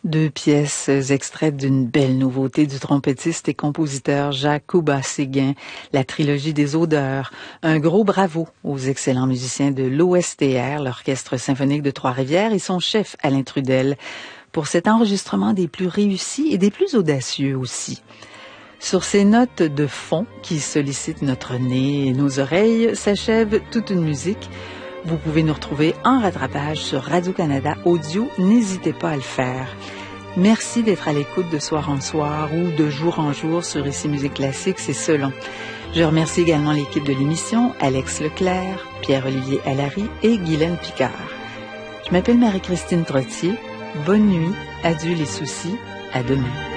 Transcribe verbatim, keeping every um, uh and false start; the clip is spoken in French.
Deux pièces extraites d'une belle nouveauté du trompettiste et compositeur Jacques Séguin, la trilogie des odeurs. Un gros bravo aux excellents musiciens de l'O S T R, l'Orchestre symphonique de Trois-Rivières, et son chef Alain Trudel, pour cet enregistrement des plus réussis et des plus audacieux aussi. Sur ces notes de fond qui sollicitent notre nez et nos oreilles, s'achève toute une musique. Vous pouvez nous retrouver en rattrapage sur Radio-Canada Audio. N'hésitez pas à le faire. Merci d'être à l'écoute de soir en soir ou de jour en jour sur Ici Musique Classique, c'est selon. Je remercie également l'équipe de l'émission, Alex Leclerc, Pierre-Olivier Allary et Guylaine Picard. Je m'appelle Marie-Christine Trottier. Bonne nuit, adieu les soucis, à demain.